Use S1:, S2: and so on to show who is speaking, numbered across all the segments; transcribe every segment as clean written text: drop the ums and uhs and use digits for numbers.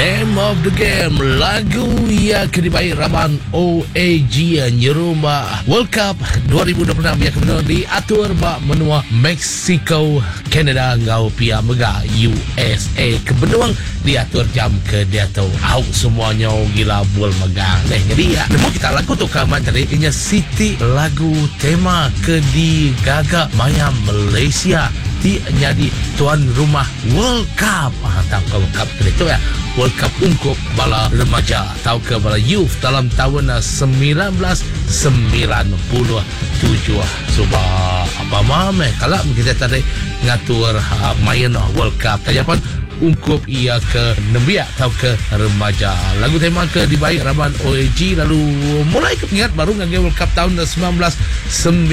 S1: Name of the game, lagu yang kedibai Raban OAG nyerumba World Cup 2026 yang kemudian diatur ba menua Mexico, Canada ngau pia mega USA kebenuang diatur jam ke dia tahu out semuanya gila bol megang jadi ya nemu kita lagu tu kaman tadi inya Siti lagu tema ke di gaga maya Malaysia di jadi tuan rumah World Cup tahu World Cup itu ya World Cup untuk bala remaja atau ke bala youth dalam tahun 1997 sebab apa mame kalau kita tadi ngatur main World Cup tajapan ungkup ia ke nembia atau ke remaja lagu tema ke dibaik Raban OAG lalu mulai kepingat baru ngage World Cup tahun 1997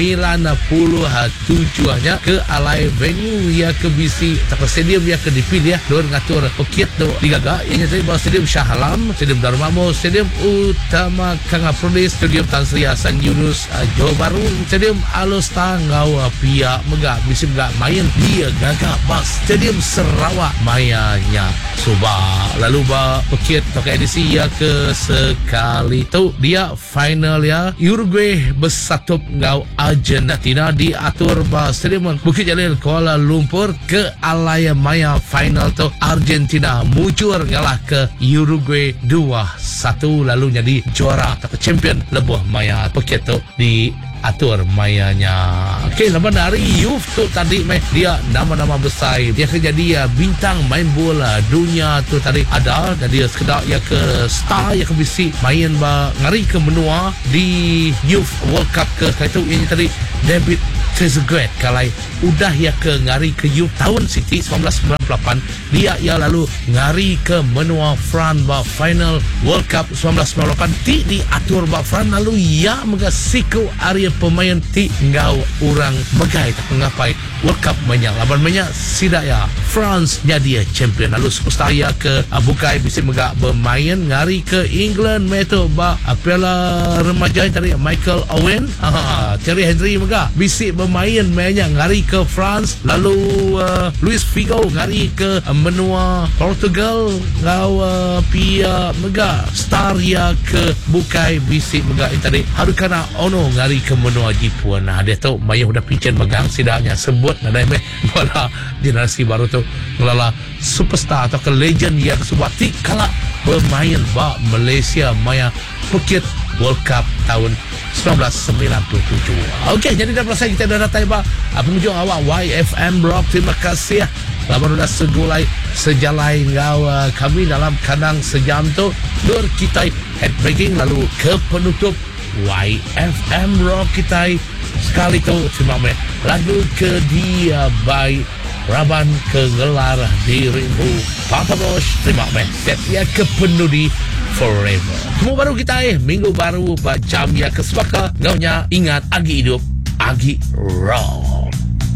S1: nya ke alai venue ia ke bisi atau stadium ia ke dipilih ya luar ngatur pokit tu digaga ianya tadi bahawa stadium Shah Alam, stadium Darmamo, stadium Utama Kang Afrodis, stadium Tan Sri Hasan Yunus Johor Bahru, stadium Alostar ngau pia mega bisi mega main dia gaga bas stadium Sarawak nya Subah lalu ba pekit pakai edisi ya ke sekali tu dia final ya Uruguay bersatu ngau Argentina diatur ba stadium Bukit Jalil Kuala Lumpur ke Alaya Maya final tu Argentina muncul ngalah ke Uruguay 2-1 lalu jadi juara atau champion lebuh Maya pekit tu di atur mayanya. Okey, lepas dari youth tu tadi dia nama-nama besar. Dia kejadian bintang main bola dunia tu tadi ada. Jadi sekedar ya ke star ya ke bisi main ba ngari ke menua di Youth World Cup ke itu ini tadi David Trezeguet kalai udah ya ke ngari ke youth tahun City 1998 dia ya lalu ngari ke menua France ba final World Cup 1998 di atur ba France lalu ya mengasiko area pemain ti ngau orang megai tak mengapai World Cup banyak laban banyak sida ya France jadi champion lalu superstar ya ke bukai bisa megak bermain ngari ke England meto ba piala remaja tadi Michael Owen Thierry Henry megak bisa bermain mainnya ngari ke France lalu Luis Figo ngari ke menua Portugal ngau pia megak star ya ke bukai bisa megak tadi Harukana Ono ngari ke menua Jepun dia tahu maya udah pincin megang sidanya sebut nadai bola generasi baru tu ngelala superstar atau ke legend yang sebati kala bermain ba Malaysia maya Phuket World Cup tahun 1997. Okey, jadi dah selesai kita dah datang ba penghujung awak YFM Rock. Terima kasih ya. Laban sudah segulai sejalai ngau kami dalam kandang sejam tu dur kita headbreaking lalu ke penutup YFM Rock kita sekali tu cuma lagu ke dia by Raban kegelar dirimu Papa Bosch. Terima kasih setia ke penudi forever. Temu baru kita minggu baru jam ya kesepaka ngaunya ingat agi hidup agi raw.